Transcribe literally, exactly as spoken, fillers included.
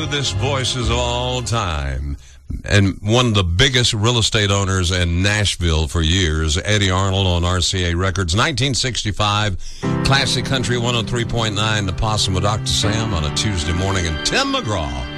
This voices of all time, and one of the biggest real estate owners in Nashville for years, Eddie Arnold on R C A Records. nineteen sixty-five, Classic Country one oh three point nine, The Possum with Doctor Sam on a Tuesday morning, and Tim McGraw